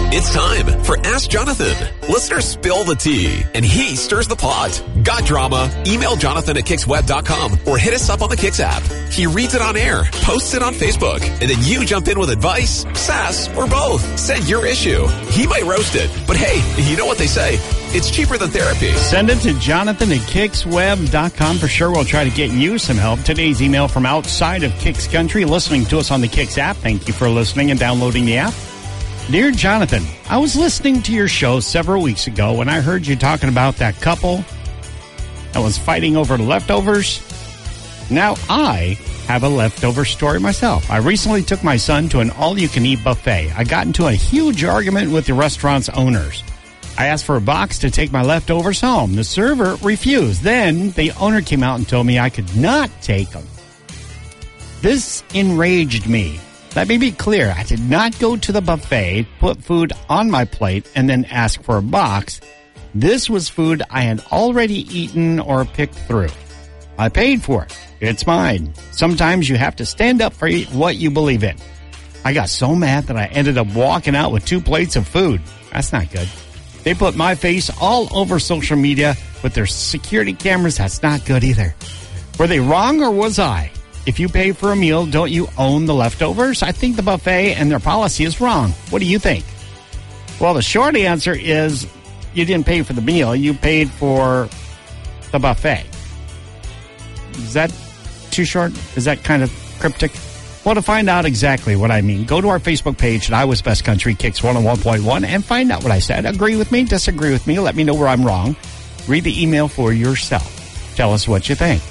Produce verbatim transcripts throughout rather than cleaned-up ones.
It's time for Ask Jonathan. Listeners spill the tea, and he stirs the pot. Got drama? Email Jonathan at Kix Web dot com or hit us up on the Kix app. He reads it on air, posts it on Facebook, and then you jump in with advice, sass, or both. Send your issue. He might roast it, but hey, you know what they say. It's cheaper than therapy. Send it to Jonathan at Kix Web dot com. For sure, we'll try to get you some help. Today's email from outside of Kix Country, listening to us on the Kix app. Thank you for listening and downloading the app. Dear Jonathan, I was listening to your show several weeks ago when I heard you talking about that couple that was fighting over leftovers. Now I have a leftover story myself. I recently took my son to an all-you-can-eat buffet. I got into a huge argument with the restaurant's owners. I asked for a box to take my leftovers home. The server refused. Then the owner came out and told me I could not take them. This enraged me. Let me be clear. I did not go to the buffet, put food on my plate, and then ask for a box. This was food I had already eaten or picked through. I paid for it. It's mine. Sometimes you have to stand up for what you believe in. I got so mad that I ended up walking out with two plates of food. That's not good. They put my face all over social media with their security cameras. That's not good either. Were they wrong or was I? If you pay for a meal, don't you own the leftovers? I think the buffet and their policy is wrong. What do you think? Well, the short answer is you didn't pay for the meal. You paid for the buffet. Is that too short? Is that kind of cryptic? Well, to find out exactly what I mean, go to our Facebook page at Iowa's Best Country, Kix one oh one point one, and find out what I said. Agree with me, disagree with me, let me know where I'm wrong. Read the email for yourself. Tell us what you think.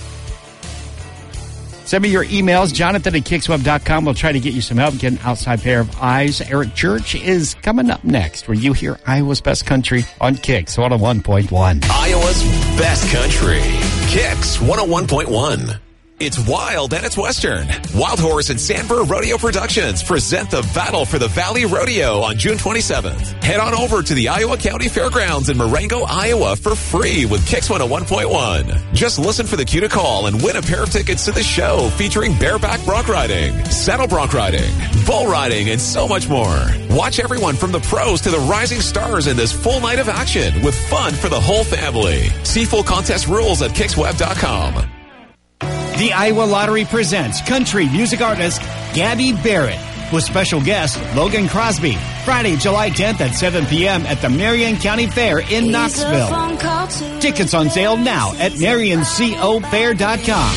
Send me your emails, Jonathan at Kix Web dot com. We'll try to get you some help, get an outside pair of eyes. Eric Church is coming up next, where you hear Iowa's Best Country on Kix one oh one point one. Iowa's Best Country, Kix one oh one point one. It's wild and it's Western. Wild Horse and Sandburr Rodeo Productions present the Battle for the Valley Rodeo on June twenty-seventh. Head on over to the Iowa County Fairgrounds in Marengo, Iowa for free with Kix one oh one point one. Just listen for the cue to call and win a pair of tickets to the show featuring bareback bronc riding, saddle bronc riding, bull riding, and so much more. Watch everyone from the pros to the rising stars in this full night of action with fun for the whole family. See full contest rules at Kix Web dot com. The Iowa Lottery presents country music artist Gabby Barrett with special guest Logan Crosby. Friday, July tenth at seven p.m. at the Marion County Fair in Knoxville. Tickets on sale now at Marion Co Fair dot com.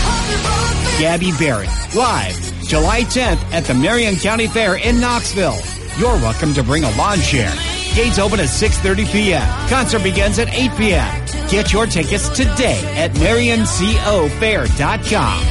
Gabby Barrett, live, July tenth at the Marion County Fair in Knoxville. You're welcome to bring a lawn chair. Gates open at six thirty p.m. Concert begins at eight p.m. Get your tickets today at Marion Co Fair dot com.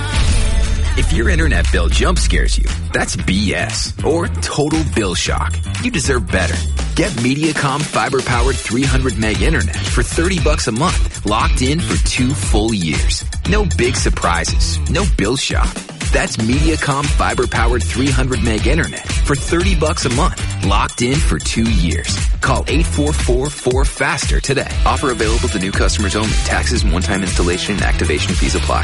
If your internet bill jump scares you, that's B S or total bill shock. You deserve better. Get Mediacom fiber-powered three hundred meg internet for thirty bucks a month, locked in for two full years. No big surprises, no bill shock. That's Mediacom fiber-powered three hundred meg internet for thirty bucks a month, locked in for two years. Call eight four four four FASTER today. Offer available to new customers only. Taxes and one-time installation and activation fees apply.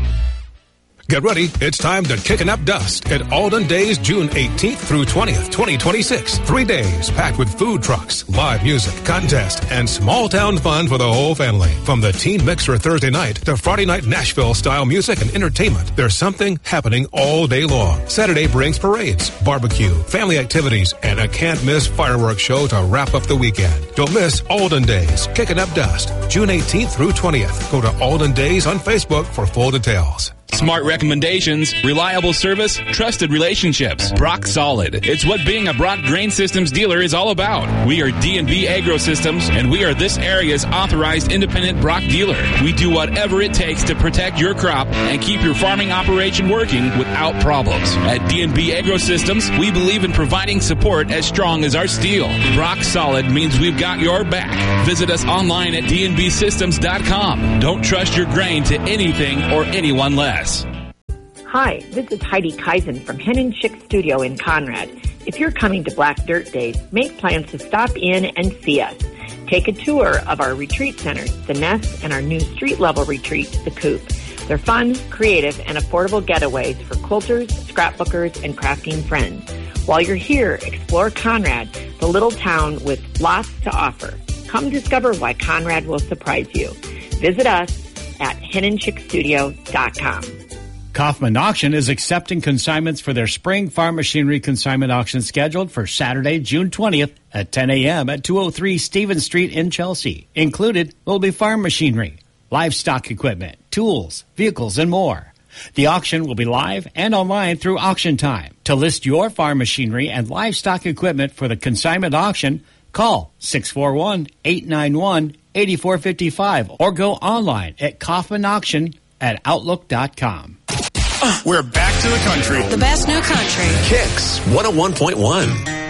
Get ready, it's time to Kickin' Up Dust at Alden Days, June eighteenth through twentieth, twenty twenty-six. Three days packed with food trucks, live music, contest, and small-town fun for the whole family. From the Teen Mixer Thursday night to Friday night Nashville-style music and entertainment, there's something happening all day long. Saturday brings parades, barbecue, family activities, and a can't-miss fireworks show to wrap up the weekend. Don't miss Alden Days, Kickin' Up Dust, June eighteenth through twentieth. Go to Alden Days on Facebook for full details. Smart recommendations, reliable service, trusted relationships. Brock Solid. It's what being a Brock Grain Systems dealer is all about. We are D and B Agro Systems, and we are this area's authorized independent Brock dealer. We do whatever it takes to protect your crop and keep your farming operation working without problems. At D and B Agro Systems, we believe in providing support as strong as our steel. Brock Solid means we've got your back. Visit us online at D N B systems dot com. Don't trust your grain to anything or anyone less. Hi, this is Heidi Kaizen from Hen and Chick Studio in Conrad. If you're coming to Black Dirt Days, make plans to stop in and see us. Take a tour of our retreat centers, the Nest, and our new street-level retreat, the Coop. They're fun, creative, and affordable getaways for quilters, scrapbookers, and crafting friends. While you're here, explore Conrad, the little town with lots to offer. Come discover why Conrad will surprise you. Visit us at hen and chick studio dot com. Kaufman Auction is accepting consignments for their spring farm machinery consignment auction scheduled for Saturday, June twentieth at ten a.m. at two oh three Stevens Street in Chelsea. Included will be farm machinery, livestock equipment, tools, vehicles, and more. The auction will be live and online through auction time. To list your farm machinery and livestock equipment for the consignment auction, call six four one, eight nine one, eight four five five or go online at Kaufman Auction at outlook dot com. We're back to the country. The best new country. Kicks one oh one point one.